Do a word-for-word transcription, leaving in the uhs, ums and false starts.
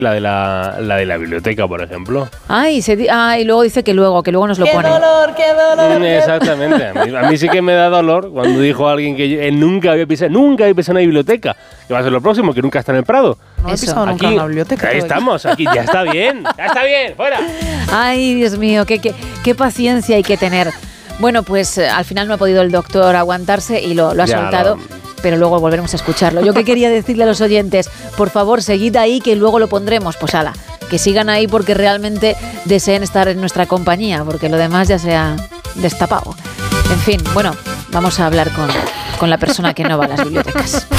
La de la, la de la biblioteca, por ejemplo. Ay, se di- ah, y luego dice que luego, que luego nos lo ¡Qué pone. dolor, qué dolor! Mm, Exactamente. A mí, a mí sí que me da dolor cuando dijo alguien que yo, eh, nunca había pisado, nunca había pisado una biblioteca. Que va a ser lo próximo, que nunca está en el Prado. No he Eso. pisado nunca Aquí, en una biblioteca. ahí todavía. estamos, aquí ya está bien, ya está bien, fuera. Ay, Dios mío, qué, qué, qué paciencia hay que tener. Bueno, pues eh, al final no ha podido el doctor aguantarse y lo, lo ha Ya, soltado, no. pero luego volveremos a escucharlo. Yo que quería decirle a los oyentes, por favor, seguid ahí que luego lo pondremos. Pues ala, que sigan ahí porque realmente deseen estar en nuestra compañía, porque lo demás ya se ha destapado. En fin, bueno, vamos a hablar con, con la persona que no va a las bibliotecas.